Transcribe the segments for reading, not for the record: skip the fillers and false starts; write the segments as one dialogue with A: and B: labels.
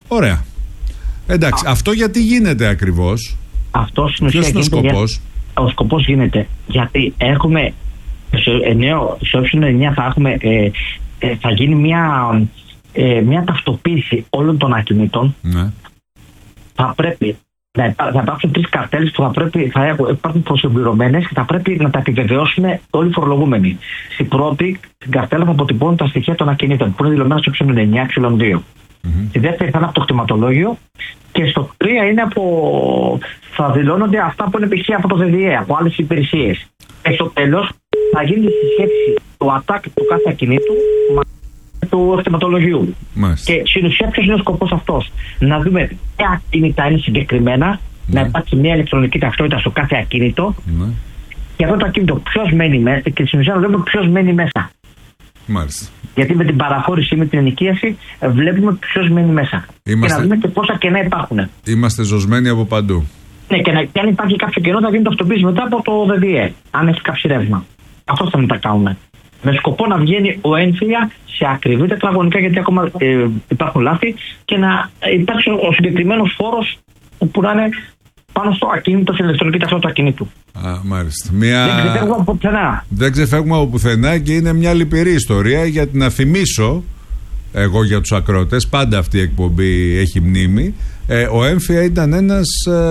A: Ωραία. Εντάξει, αυτό γιατί γίνεται ακριβώς?
B: Ποιος είναι ο
A: σκοπός?
B: Ο σκοπός γίνεται γιατί έχουμε σε option 9 θα γίνει μια ταυτοποίηση όλων των ακινήτων.
A: Ναι.
B: Θα υπάρξουν 3 καρτέλες που θα υπάρχουν προσυμπληρωμένες και θα πρέπει να τα επιβεβαιώσουν όλοι οι φορολογούμενοι. Στην πρώτη καρτέλα θα αποτυπώνουν τα στοιχεία των ακινήτων που είναι δηλωμένα στο option 9, option 2. Στη δεύτερη θα είναι από το κτηματολόγιο και στο 3 είναι θα δηλώνονται αυτά που είναι π.χ. από το ΔΔΕ, από άλλες υπηρεσίες. Και στο τέλος θα γίνει τη συσχέτιση του ΑΤΑΚ του κάθε ακινήτου του κτηματολογίου. Και στην ουσία ποιος είναι ο σκοπός αυτός? Να δούμε ποια ακίνητα είναι συγκεκριμένα, να υπάρξει μια ηλεκτρονική ταυτότητα στο κάθε ακίνητο και αυτό το ακίνητο ποιος μένει μέσα και στην ουσία να δούμε ποιος μένει μέσα.
A: Μάλιστα.
B: Γιατί με την παραχώρηση ή με την ενοικίαση βλέπουμε ποιος μένει μέσα. Και να δούμε και πόσα κενά υπάρχουν.
A: Είμαστε ζωσμένοι από παντού. Ναι,
B: και αν υπάρχει κάποιο κενό θα γίνει το αυτοποίηση μετά από το ΔΔΕ, αν έχει καψιρεύμα. Αυτό θα μετακάνουμε. Με σκοπό να βγαίνει ο έμφυα σε ακριβή τετραγωνικά, γιατί ακόμα υπάρχουν λάθη, και να υπάρξει ο συγκεκριμένος φόρος που να είναι πάνω στο ακίνητο, στην ηλεκτρονική ταυτότητα του ακινήτου.
A: Μάλιστα.
B: Δεν ξεφεύγουμε από πουθενά.
A: Δεν ξεφεύγουμε από πουθενά και είναι μια λυπηρή ιστορία, γιατί να θυμίσω εγώ για τους ακρότες, πάντα αυτή η εκπομπή έχει μνήμη, ο έμφυα ήταν ένας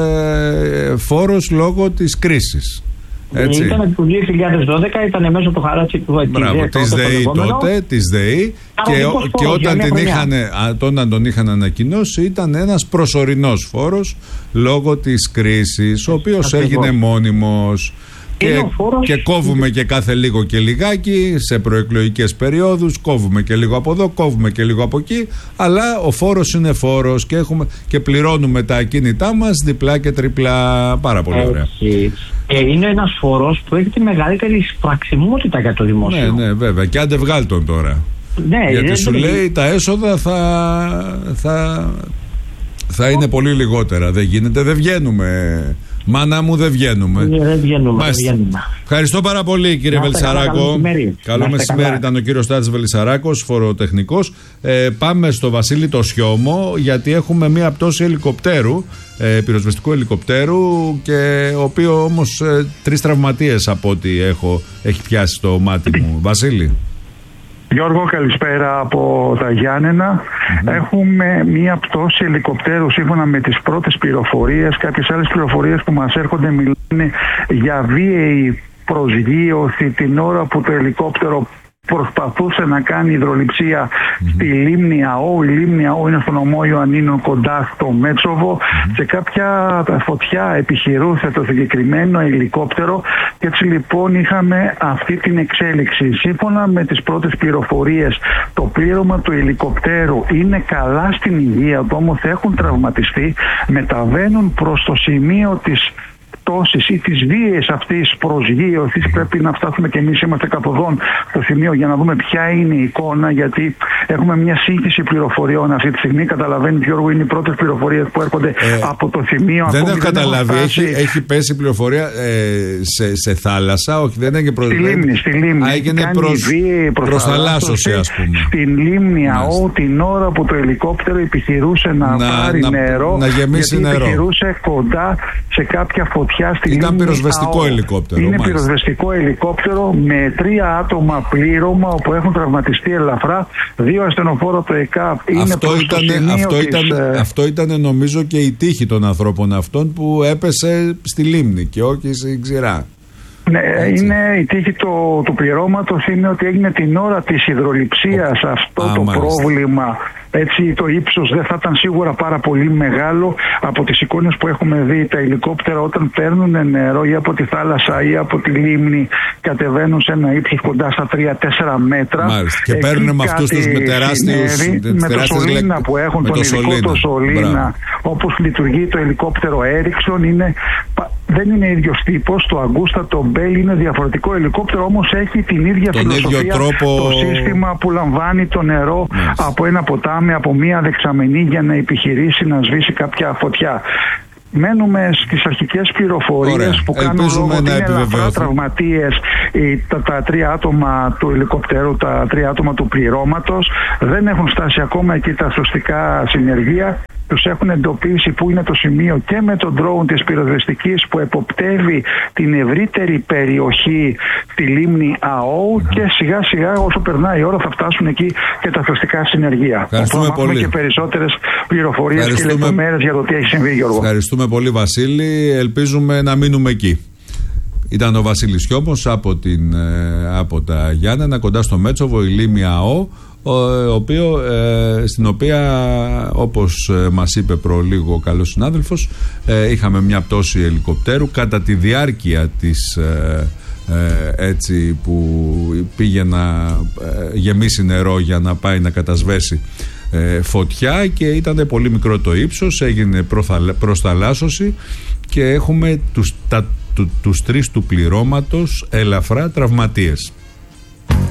A: φόρος λόγω της κρίσης. Έτσι.
B: Ήταν το 2012, ήταν μέσω του χαράτσι του ΕΚΙΔΕ.
A: Μπράβο, της ΔΕΗ τότε, της ΔΕΗ, και όταν τον είχαν ανακοινώσει ήταν ένας προσωρινός φόρος λόγω της κρίσης, ο οποίος έγινε μόνιμος. Και κόβουμε και κάθε λίγο και λιγάκι σε προεκλογικές περιόδους, κόβουμε και λίγο από εδώ, κόβουμε και λίγο από εκεί, αλλά ο φόρος είναι φόρος και πληρώνουμε τα ακίνητά μας διπλά και τριπλά. Πάρα πολύ ωραία.
B: Είναι ένας φόρος που έχει τη μεγαλύτερη εισπραξιμότητα για το δημόσιο.
A: Ναι, βέβαια. Και άντε βγάλ' τον τώρα.
B: Ναι,
A: γιατί σου λέει τα έσοδα θα είναι πολύ λιγότερα. Δεν γίνεται, δεν βγαίνουμε. Μάνα μου, δεν βγαίνουμε.
B: Δεν βγαίνουμε.
A: Ευχαριστώ πάρα πολύ, κύριε Βελισσαράκο. Καλό μεσημέρι. Ήταν ο κύριος Στάθης Βελισσαράκος, φοροτεχνικός. Πάμε στο Βασίλη το Σιώμο, γιατί έχουμε μία πτώση ελικοπτέρου, πυροσβεστικού ελικοπτέρου, και ο οποίο όμως 3 τραυματίες από ό,τι έχει πιάσει στο μάτι μου. Βασίλη.
C: Γιώργο, καλησπέρα από τα Γιάννενα. Έχουμε μία πτώση ελικοπτέρου σύμφωνα με τις πρώτες πληροφορίες. Κάποιες άλλες πληροφορίες που μας έρχονται μιλάνε για βίαιη προσγείωση την ώρα που το ελικόπτερο προσπαθούσε να κάνει υδρολειψία στη Λίμνη ΑΟ. Η Λίμνη ΑΟ είναι στο νομό Ιωαννίνων κοντά στο Μέτσοβο. Σε κάποια φωτιά επιχειρούσε το συγκεκριμένο ελικόπτερο και έτσι λοιπόν είχαμε αυτή την εξέλιξη. Σύμφωνα με τις πρώτες πληροφορίες, το πλήρωμα του ελικοπτέρου είναι καλά στην υγεία του, όμως έχουν τραυματιστεί, μεταβαίνουν προς το σημείο της πτώσης ή της βίαιης αυτής προσγείωσης. Πρέπει να φτάσουμε και εμείς, είμαστε καποδόν στο σημείο για να δούμε ποια είναι η εικόνα, γιατί έχουμε μια σύγχυση πληροφοριών αυτή τη στιγμή. Καταλαβαίνεις, Γιώργο, είναι οι πρώτες πληροφορίες που έρχονται από το σημείο.
A: Δεν έχω καταλάβει. Έχει πέσει πληροφορία σε θάλασσα? Όχι, δεν έγινε
C: στη Λίμνη.
A: Έγινε προς θαλάσσωση, ας πούμε.
C: Στην Λίμνη ΑΟ, την ώρα που το ελικόπτερο επιχειρούσε να πάρει νερό,
A: να γεμίσει νερό.
C: Επιχειρούσε κοντά σε κάποια φωτιά.
A: Ήταν πυροσβεστικό ελικόπτερο.
C: Είναι πυροσβεστικό ελικόπτερο με 3 άτομα πλήρωμα, όπου έχουν τραυματιστεί ελαφρά. 2 ασθενοφόρο από το ΕΚΑΠ.
A: Αυτό ήταν νομίζω και η τύχη των ανθρώπων αυτών, που έπεσε στη Λίμνη και όχι στην ξηρά.
C: Ναι, είναι η τύχη του πληρώματος είναι ότι έγινε την ώρα της υδρολειψίας αυτό το πρόβλημα. Έτσι το ύψος δεν θα ήταν σίγουρα πάρα πολύ μεγάλο. Από τις εικόνες που έχουμε δει, τα ελικόπτερα όταν παίρνουν νερό ή από τη θάλασσα ή από τη λίμνη κατεβαίνουν σε ένα ύψος κοντά στα 3-4 μέτρα.
A: Μάλιστα. Και παίρνουν με αυτούς τους τεράστιους,
C: με το σωλήνα που έχουν, τον ειδικό το σωλήνα, όπως λειτουργεί το ελικόπτερο Ericsson, δεν είναι ίδιος τύπος. Το Augusta, το Bell είναι διαφορετικό ελικόπτερο, όμως έχει την ίδια φιλοσοφία, το σύστημα που λαμβάνει το νερό από ένα ποτάμι, από μία δεξαμενή, για να επιχειρήσει να σβήσει κάποια φωτιά. μένουμε στις αρχικές πληροφορίες που κάνουν λόγο ότι είναι ελαφρά τραυματίες τα 3 άτομα του ελικοπτέρου, τα 3 άτομα του πληρώματος. Δεν έχουν φτάσει ακόμα εκεί τα σωστικά συνεργεία. Τους έχουν εντοπίσει που είναι το σημείο και με τον drone της πυροσβεστικής που εποπτεύει την ευρύτερη περιοχή τη λίμνη ΑΟ και σιγά σιγά όσο περνάει η ώρα θα φτάσουν εκεί και τα σωστικά συνεργεία.
A: Ευχαριστούμε πολύ.
C: Και περισσότερες πληροφορίες και λεπτομέρειες για το τι έχει συμβεί, Γιώργο.
A: Ευχαριστούμε πολύ, Βασίλη. Ελπίζουμε να μείνουμε εκεί. Ήταν ο Βασίλης Χιώμος από τα Γιάννενα, κοντά στο Μέτσοβο, η λίμνη ΑΟ, στην οποία, όπως μας είπε προλίγο ο καλός συνάδελφος, είχαμε μια πτώση ελικοπτέρου κατά τη διάρκεια της έτσι που πήγε να γεμίσει νερό για να πάει να κατασβέσει φωτιά, και ήταν πολύ μικρό το ύψος, έγινε προθαλάσσωση και έχουμε τους 3 του πληρώματος ελαφρά τραυματίες.